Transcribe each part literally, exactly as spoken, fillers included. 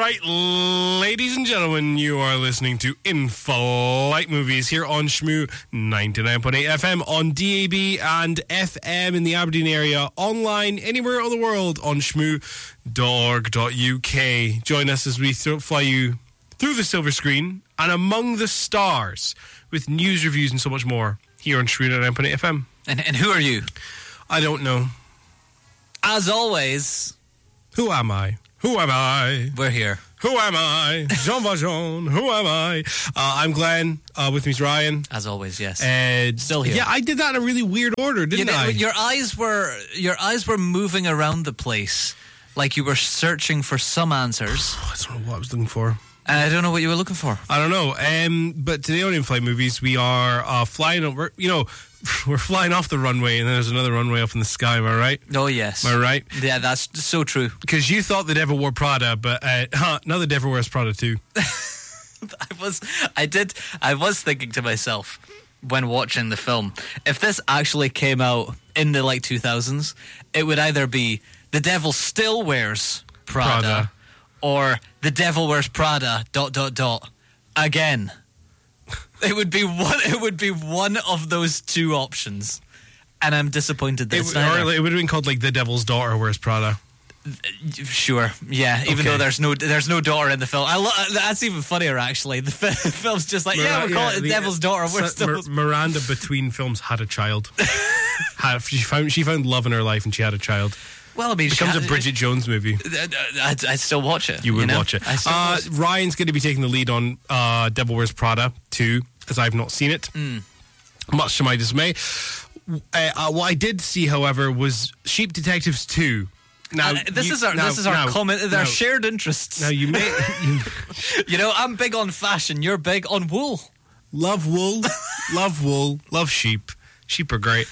right, ladies and gentlemen, you are listening to In-Flight Movies here on Shmoo ninety-nine point eight F M on D A B and F M in the Aberdeen area, online anywhere on the world on shmoo dot org dot U K. Join us as we th- fly you through the silver screen and among the stars with news, reviews, and so much more here on Shmoo ninety-nine point eight F M. And, and who are you? I don't know. As always, who am I? Who am I? We're here. Who am I? Jean Valjean. Who am I? Uh, I'm Glenn. Uh, with me is Ryan. As always, yes. Uh, Still here. Yeah, I did that in a really weird order, didn't you know, I? Your eyes were your eyes were moving around the place like you were searching for some answers. I don't know what I was looking for. And I don't know what you were looking for. I don't know. Um, but today on In-Flight Movies, we are uh, flying over. You know, we're flying off the runway, and then there's another runway up in the sky. Am I right? Oh yes. Am I right? Yeah, that's so true. Because you thought the devil wore Prada, but uh, huh, now the devil wears Prada too. I was, I did, I was thinking to myself when watching the film, if this actually came out in the like two thousands, it would either be the devil still wears Prada, Prada. or the devil wears Prada dot dot dot again. It would be one. It would be one of those two options, and I'm disappointed that It, it's w- neither. or it would have been called like the devil's daughter wears Prada. Sure, yeah. Even Okay. though there's no there's no daughter in the film, I lo- that's even funnier actually. The fi- film's just like, yeah, Mira- we call yeah, it the the- Devil's Daughter. We're Sa- still Mir- Miranda between films had a child. had, she found she found love in her life and she had a child. well. I mean, It becomes she- a Bridget Jones movie. I'd, I'd still watch it. You would know? watch it. I still Uh, watch it. Ryan's going to be taking the lead on uh, Devil Wears Prada two, as I've not seen it. Mm. Much to my dismay. Uh, uh, what I did see, however, was Sheep Detectives two. Now, Uh, this you- is our now- this is our now- common. Our now- shared interests. Now you may you You know, I'm big on fashion. You're big on wool. love wool, love wool, love sheep. Sheep are great.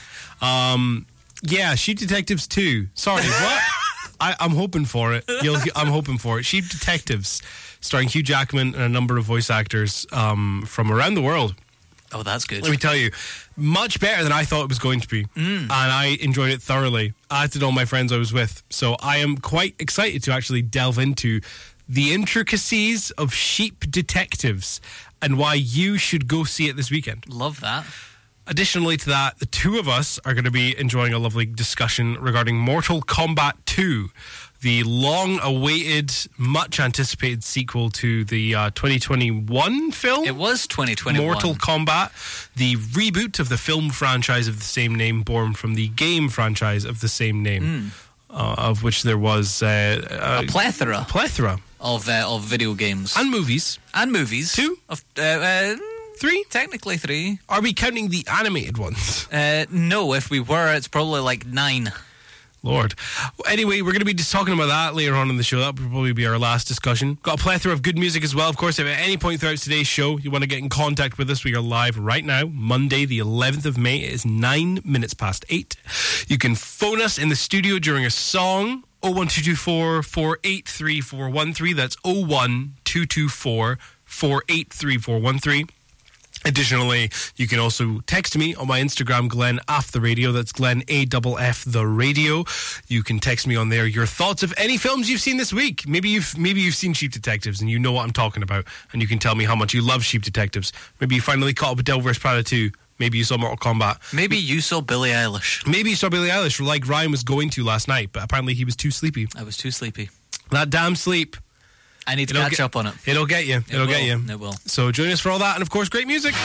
Um, yeah, Sheep Detectives two. Sorry, what? I, I'm hoping for it. You'll, I'm hoping for it. Sheep Detectives, starring Hugh Jackman and a number of voice actors um, from around the world. Oh, that's good. Let me tell you, much better than I thought it was going to be. Mm. And I enjoyed it thoroughly, as did all my friends I was with. So I am quite excited to actually delve into the intricacies of Sheep Detectives and why you should go see it this weekend. Love that. Additionally to that, the two of us are going to be enjoying a lovely discussion regarding Mortal Kombat two, the long-awaited, much-anticipated sequel to the uh, twenty twenty-one film. It was twenty twenty-one. Mortal Kombat, the reboot of the film franchise of the same name, born from the game franchise of the same name, uh, of which there was uh, a a plethora plethora of uh, of video games and movies. and movies. Two? of uh, uh, Three? technically three. Are we counting the animated ones? Uh, no, if we were, it's probably like nine. Lord. Anyway, we're going to be just talking about that later on in the show. That will probably be our last discussion. Got a plethora of good music as well. Of course, if at any point throughout today's show you want to get in contact with us, we are live right now, Monday, the eleventh of May. It is nine minutes past eight. You can phone us in the studio during a song, oh one two two four, four eight three four one three. That's oh one two two four, four eight three four one three. Additionally, you can also text me on my Instagram, Glenn F the Radio. That's Glenn A F F the Radio. You can text me on there your thoughts of any films you've seen this week. Maybe you've maybe you've seen Sheep Detectives and you know what I'm talking about, and you can tell me how much you love Sheep Detectives. Maybe you finally caught up with Devil Wears Prada two. Maybe you saw Mortal Kombat. Maybe you saw Billie Eilish. Maybe you saw Billie Eilish, like Ryan was going to last night, but apparently he was too sleepy. I was too sleepy. That damn sleep. I need to It'll catch get- up on it. It'll get you. It'll will. get you. It will. So join us for all that, and of course, great music.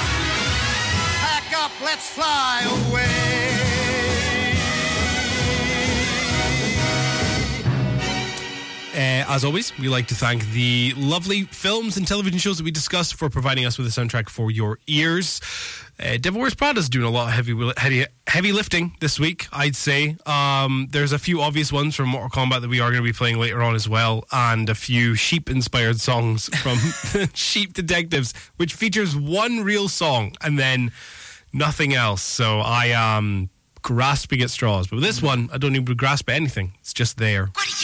Pack up, let's fly away. Uh, as always, we like to thank the lovely films and television shows that we discussed for providing us with a soundtrack for your ears. Uh, Devil Wears Prada is doing a lot of heavy, heavy heavy lifting this week, I'd say. Um, there's a few obvious ones from Mortal Kombat that we are going to be playing later on as well, and a few sheep-inspired songs from Sheep Detectives, which features one real song and then nothing else. So I am grasping at straws. But with this one, I don't need to grasp at anything. It's just there. What are